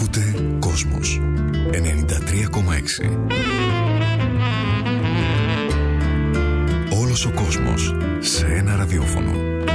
Ακούτε Κόσμος 93,6. Όλος ο κόσμος σε ένα ραδιόφωνο.